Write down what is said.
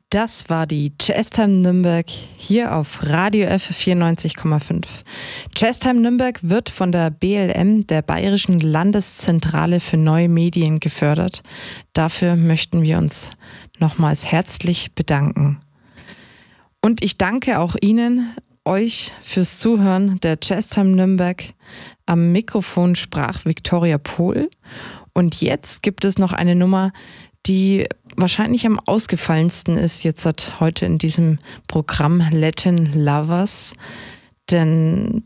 Das war die Jazztime Nürnberg hier auf Radio F 94,5. Jazztime Nürnberg wird von der BLM, der Bayerischen Landeszentrale für neue Medien, gefördert. Dafür möchten wir uns nochmals herzlich bedanken. Und ich danke auch Ihnen, euch fürs Zuhören der Jazztime Nürnberg. Am Mikrofon sprach Viktoria Pohl. Und jetzt gibt es noch eine Nummer, die wahrscheinlich am ausgefallensten ist jetzt heute in diesem Programm Latin Lovers. Denn